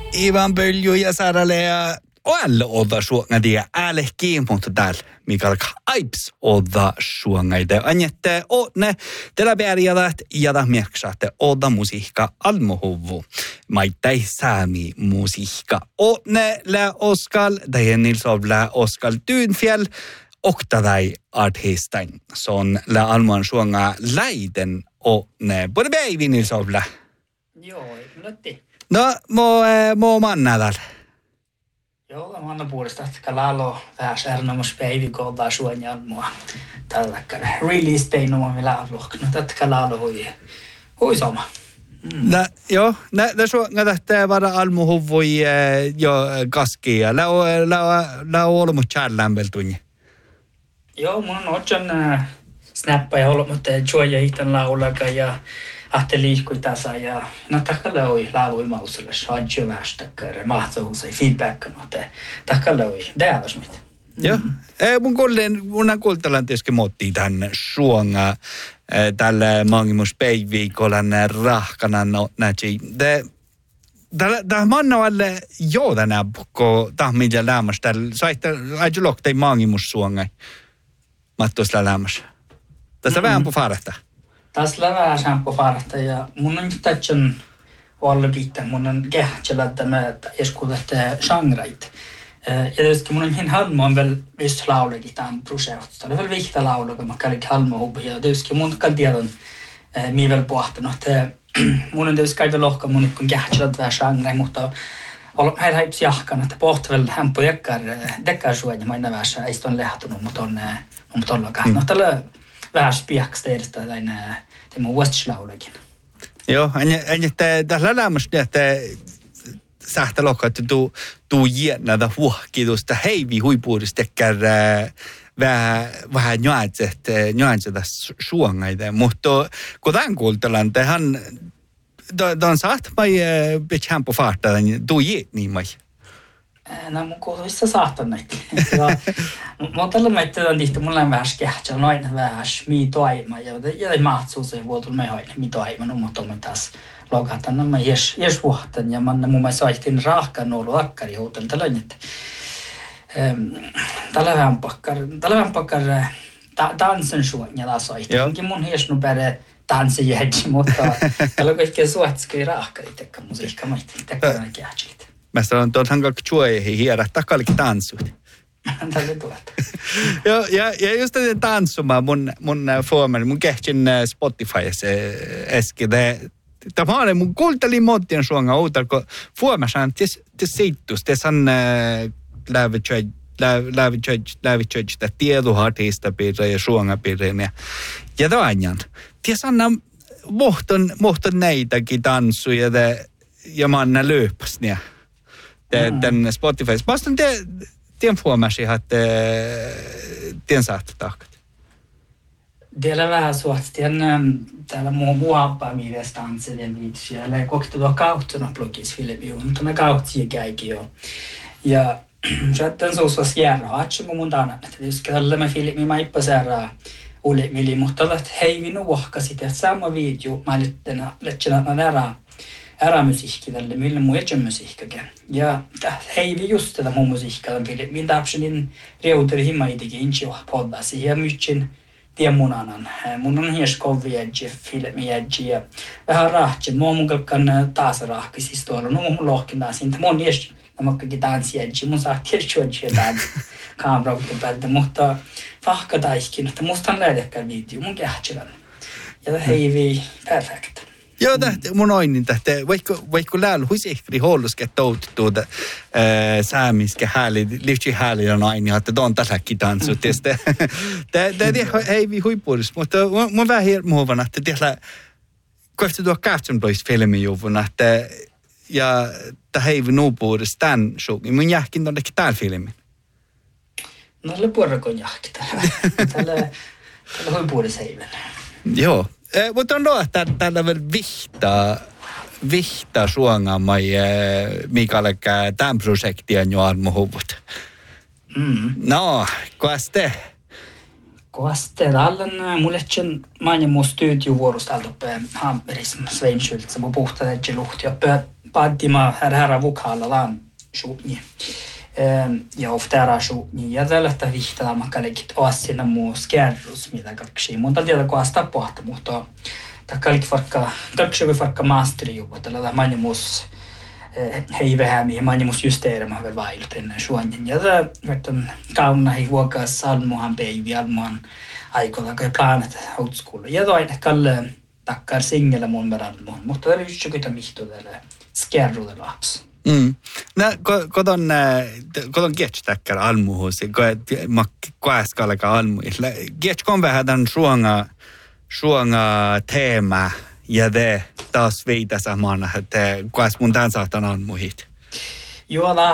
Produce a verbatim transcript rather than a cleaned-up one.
Ivan Pölju ja Sara-Lea Oälle odda suongadia ääle kiimonta täällä, mikä alkaa aips odda suongaida. Anjette odne, teillä pärjätät ja ta merksaatte odda musiikka almohuvu. Maittai saami musiikka. Odne lä oskal, dajen nilsov lä oskal tyynfjäll, oktadai artistain. Se on lä almoan suonga läiden odne. Både päivi nilsov lä. Joo, ei No, mo, mo manna täällä. Joo, mä annan puolesta, että kalalo vähän särnomus päivi kohdaa suonjaan mua. Tällä release day no me laavlohk. No tätä kalalo hui. Hui sama. Mm. Nä, joo, nä, nä suonga tähtää vara almuhuvui jo kaskia. Lä lä olmu challämpel tunni. Joo, mun on otsan äh, snappa ja ollut, mutta juoja hitan laulaga ja ahte liikkui tässä ja no takalla oli laului mauselle saadju västäkkär mahtavus ei feedback no te takalla oli dääväs mit. Joo. Eh mun kollen mun on koltalan tietysti motti tän suonga tällä mangimus päiviikolla rahkana no näki. De Tämä mannalle joo tänä ko tahmilla lämmäs tällä saitte ajuloktai mangimus suonga. Mattusla lämmäs. Tässä vähän på farta. Tässä vähän sampo farta ja mun on tätsän olla pitää mun on kähtsellä tämä eskuudet genreit. Ja tietysti mun on hin halmoon vielä visst laulakin tämän projektista. Det är väl viktigt laula kun mä käyn halmoon ja tietysti mun kan tiedon mi väl pohtanut että mun on tietysti käytä lohka mun kun kähtsellä vähän genre mutta olla här hyps jahkan että pohta väl hän på dekkar dekkar suoja mä enää vähän ei stone lähtunut mutta on on tollakaan. No tällä vähän spiaksteerista näin det må Westslaulakin. Joo, en että tässä lämmästä että sähtä lokka että tu tu jännä huohkitusta heivi huipuudesta kär vähän vähän nuanset nuanset suongaita mutta kun tämän kuultellaan tähän don saat mai bitchan på farta tu jä niin mai. No mun kuuluissa saattaa näitä. Mä oon tällä miettinyt, että mulla on vähän skähtsä, noin vähän miitoima. Ja ei mahtsuus ei vuotu me hoidin miitoima, no mutta mä taas logatan. No mä jes, jes vuotan ja mä mun mielestä soitin rahkan ollut akkari huutan tällä nyt. Tällä vähän pakkar, tällä vähän pakkar tanssin suon ja taas soitin. Onkin mun hiesnu pärä tanssi jädji, mutta tällä on kaikkea suotskei rahkari tekkä musiikka. Mä ei tekkä näin kähtsit. Mä sanon, että onhan kaikki chuoihin hierä, takallikin tanssut. Tällä tuot. Joo, ja, ja just tätä tanssumaan mun, mun foomani, mun kehtsin Spotifyssa äsken. Tämä on mun kuultelin mottien suonga uutar, kun foomassa tes seittus, tes on lävitsöj, lävitsöj, lävitsöj, sitä tiedohartista piirre ja suonga piirre. Ja toanjan, tes on mohton, mohton näitäkin tanssuja ja manna lööpäs, niin. Den Spotify. Bastan te tien fuomasi hat tien saat takat. Dela vähän suhtien täällä muu muappa mielestänsä sen vitsi ja le koktu tuo kautta blogis filmi on tämä kautti käiki jo. Ja sitten så så skärra att mun mun tänä että jos tällä me filmi mai pasara ole mili mutta että hei vinu wahka sitä sama video malittena lechana nära ära musiikki tälle millä muu etsä musiikkakin. Ja heivi just tätä mun musiikkaa pili. Minä täpsinin reuteri himmaitikin inchi poddasi ja mytsin tien munanan. Mun on hies kovi edji, filmi edji ja vähän rahtsin. Mua mun kalkan taas rahkis tuolla. No mun lohkin taas. Mun hies namakkakin tanssi edji. Mun saa tietysti edji jotain kameraukin päältä. Mutta fahka taiskin, että musta on lähdekään video. Mun kähtsivän. Ja heivi perfekt. Joo, tähti mun oinin tähti, vaikka, vaikka läällä huisikri holluske touttuuda saamiske hääli, liitsi hääli on aina, että tuon tässäkin tanssut. Tämä ei vi huipuudessa, mutta mun vähän hirmuuvan, että tiedä, kohta tuo kahtsantoista filmi juvuna, että ja tämä ei vi nuupuudessa tämän suukin. Mun jähkin tonnekin täällä filmin. No, tällä puorakon jähki tällä. Tällä huipuudessa ei mennä. Joo. Eh, mutta on doa, että tällä vielä vihtaa, vihtaa suongamai Mikalekään tämän projektien jo armohuvut. Mm. No, kuas te? Kuas te? Täällä mulle etsin mainimu studiovuorosta täältä Hamperis Sveinskyltä, mun puhtaa etsin luhti. Ja Paattima härra vukallalaan suunni. Ja oftera suunni. Ja tällaista vihtaa makkalekit oassina muu skerrus, mitä kaksi. Mutta tiedä, kun asta pohta, mutta takkalit farkka, kaksi farkka maasteri juva. Tällä manimus hei vähän, ja manimus justeerima vielä vailut ennen suonnin. Ja tämä kauna hei vuokas almuhan päivi, almuhan aikoilla, kun planet outschool. Ja toinen kalle takkar singellä mun verran, mutta tämä on yksi kytä mihto tälle skerruudelle lapsi. Mm. No, kodon, kodon kietstäkkär almuhusi, makki koeskalleka almuisla. Kietskon vähän tämän suonga, suonga teema ja te taas viitä samana, että koes mun tämän saatan almuhit. Joo,